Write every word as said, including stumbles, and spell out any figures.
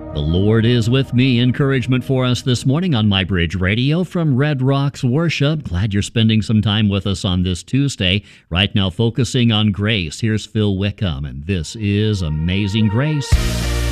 The Lord is with me. Encouragement for us this morning on My Bridge Radio from Red Rocks Worship. Glad you're spending some time with us on this Tuesday. Right now, focusing on grace. Here's Phil Wickham, and this is Amazing Grace.